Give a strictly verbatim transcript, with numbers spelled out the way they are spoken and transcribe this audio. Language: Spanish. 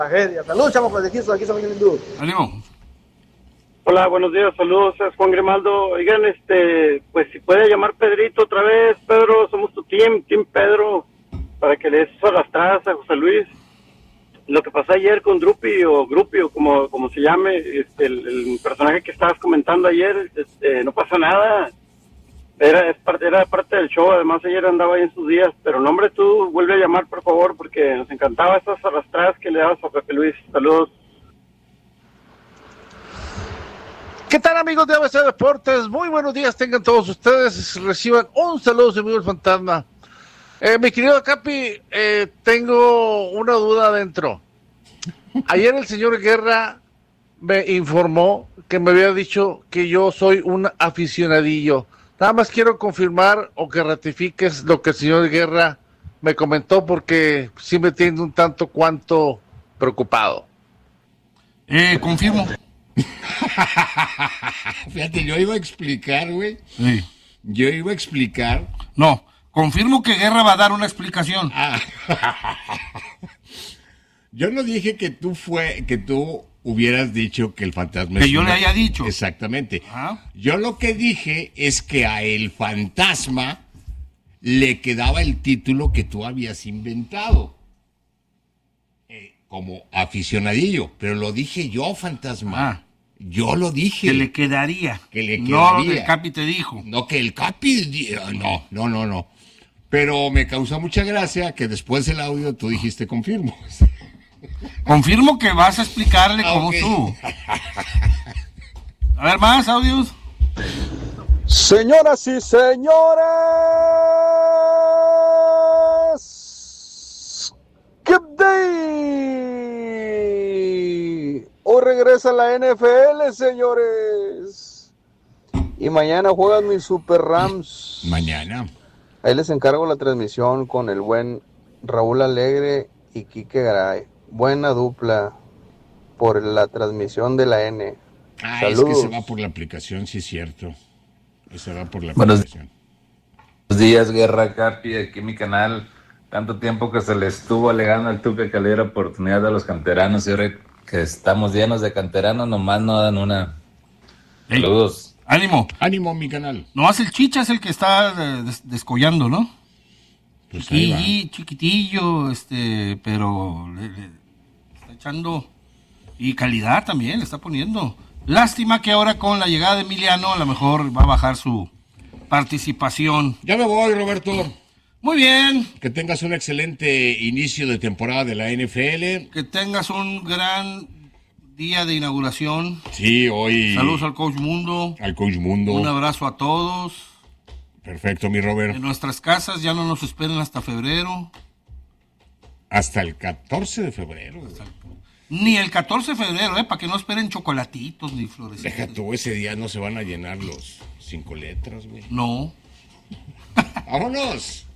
tragedia. Saludos, chavos, pues de aquí, aquí somos Hindú. Ánimo. Hola, buenos días, saludos, es Juan Grimaldo. Oigan, este, pues si puede llamar Pedrito otra vez, Pedro, somos tu team, Team Pedro, para que le des arrastradas a José Luis. Lo que pasó ayer con Drupi o Grupi o como, como se llame, este, el, el personaje que estabas comentando ayer, este, no pasó nada. Era, es parte, era parte del show, además ayer andaba ahí en sus días, pero no, hombre, tú vuelve a llamar, por favor, porque nos encantaba estas arrastradas que le dabas a Pepe Luis. Saludos. ¿Qué tal, amigos de A B C Deportes? Muy buenos días tengan todos ustedes. Reciban un saludo de amigo el fantasma. Eh, mi querido Capi, eh, tengo una duda adentro. Ayer el señor Guerra me informó que me había dicho que yo soy un aficionadillo. Nada más quiero confirmar o que ratifiques lo que el señor Guerra me comentó, porque sí me tiene un tanto cuanto preocupado. Eh, confirmo. Fíjate, yo iba a explicar, güey. Sí. Yo iba a explicar. No, confirmo que Guerra va a dar una explicación. Ah. Yo no dije que tú fue, que tú hubieras dicho que el fantasma Que es yo una... le haya dicho. Exactamente. Ah. Yo lo que dije es que a el fantasma le quedaba el título que tú habías inventado. Eh, como aficionadillo. Pero lo dije yo, fantasma. Ah. Yo lo dije. Que le quedaría. Que le No, quedaría. el Capi te dijo. No, que el Capi... No, no, no, no. Pero me causó mucha gracia que después del audio tú dijiste confirmo. Confirmo que vas a explicarle Ah, como ok. tú. A ver, más audios. Señoras y señores, Good Day. Hoy regresa la N F L, señores. Y mañana juegan mis Super Rams. Mañana. Ahí les encargo la transmisión con el buen Raúl Alegre y Quique Garay. Buena dupla por la transmisión de la N. Ah, Saludos. es que se va por la aplicación, sí es cierto. Se va por la Buenos aplicación. Buenos días, Guerra Capi, aquí en mi canal. Tanto tiempo que se le estuvo alegando al Tuca que le diera oportunidad a los canteranos, y ahora que estamos llenos de canteranos, nomás no dan una. Ey, Saludos. ánimo. Ánimo, mi canal. Nomás el Chicha es el que está eh, des- descollando, ¿no? Pues ahí va. Chiquilli- chiquitillo, este, pero le, le está echando. Y calidad también le está poniendo. Lástima que ahora con la llegada de Emiliano a lo mejor va a bajar su participación. Ya me voy, Roberto. Muy bien, Que tengas un excelente inicio de temporada de la N F L. que tengas un gran día de inauguración. Sí, hoy. Saludos al Coach Mundo. al Coach Mundo. Un abrazo a todos. Perfecto, mi Robert. En nuestras casas ya no nos esperen hasta febrero. Hasta el catorce de febrero. Ni el catorce de febrero, ¿eh? Para que no esperen chocolatitos ni flores. Deja tú, ese día no se van a llenar los cinco letras, güey. No. ¡Vámonos!